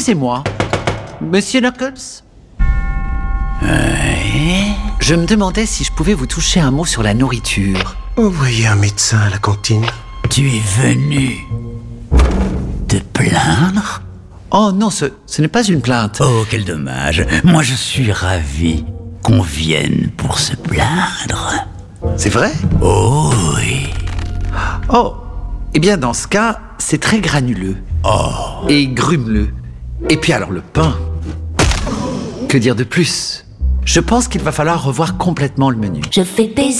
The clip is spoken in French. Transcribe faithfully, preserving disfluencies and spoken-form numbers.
c'est moi. Monsieur Knuckles ? Oui. Je me demandais si je pouvais vous toucher un mot sur la nourriture. Envoyez un médecin à la cantine. Tu es venu te plaindre ? Oh non, ce, ce n'est pas une plainte. Oh, quel dommage. Moi, je suis ravi qu'on vienne pour se plaindre. C'est vrai ? Oh oui. Oh, eh bien dans ce cas, c'est très granuleux. Oh. Et grumeleux. Et puis alors le pain. Que dire de plus ? Je pense qu'il va falloir revoir complètement le menu. Je fais baiser